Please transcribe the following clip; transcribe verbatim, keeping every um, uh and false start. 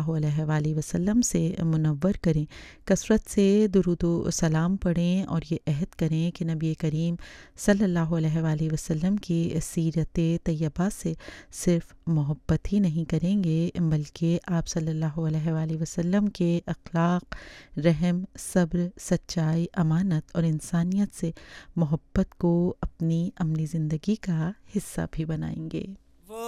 सल्लल्लाहु अलैहि वसल्लम से मुनव्वर करें, कसरत से दुरूद व सलाम पढ़ें और ये अहद करें कि नबी करीम सल्लल्लाहु अलैहि वसल्लम की सीरत तैयबा से सिर्फ़ मोहब्बत ही नहीं करेंगे बल्कि आप सल्लल्लाहु अलैहि वसल्लम के अखलाक, रहम, सब्र, सच्चाई, अमानत और इंसानियत से मोहब्बत को अपनी अमली ज़िंदगी का हिस्सा भी बनाएंगे।